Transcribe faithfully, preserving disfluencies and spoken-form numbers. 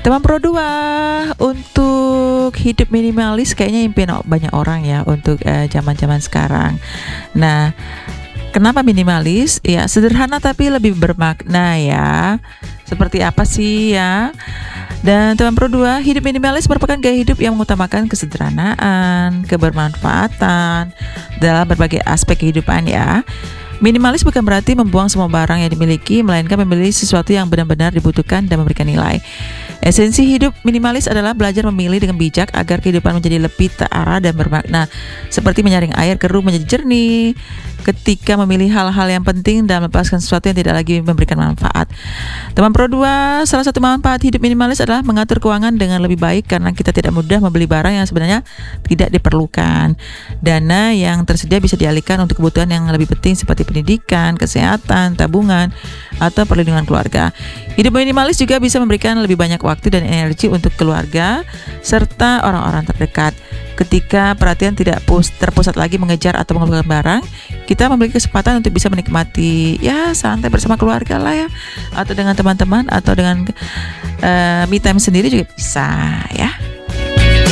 Teman Pro dua, untuk hidup minimalis kayaknya impian banyak orang ya untuk uh, zaman-zaman sekarang. Nah, kenapa minimalis? Ya, sederhana tapi lebih bermakna ya. Seperti apa sih ya? Dan teman Pro dua, hidup minimalis merupakan gaya hidup yang mengutamakan kesederhanaan, kebermanfaatan dalam berbagai aspek kehidupan ya. Minimalis bukan berarti membuang semua barang yang dimiliki, melainkan memilih sesuatu yang benar-benar dibutuhkan dan memberikan nilai. Esensi hidup minimalis adalah belajar memilih dengan bijak agar kehidupan menjadi lebih terarah dan bermakna, seperti menyaring air keruh menjadi jernih, ketika memilih hal-hal yang penting dan melepaskan sesuatu yang tidak lagi memberikan manfaat. Teman Pro dua, salah satu manfaat hidup minimalis adalah mengatur keuangan dengan lebih baik karena kita tidak mudah membeli barang yang sebenarnya tidak diperlukan. Dana yang tersedia bisa dialihkan untuk kebutuhan yang lebih penting seperti pendidikan, kesehatan, tabungan, atau perlindungan keluarga. Hidup minimalis juga bisa memberikan lebih banyak waktu dan energi untuk keluarga serta orang-orang terdekat. Ketika perhatian tidak terpusat lagi mengejar atau mengumpulkan barang, kita memiliki kesempatan untuk bisa menikmati ya santai bersama keluarga lah ya, atau dengan teman-teman, atau dengan uh, me time sendiri juga bisa ya.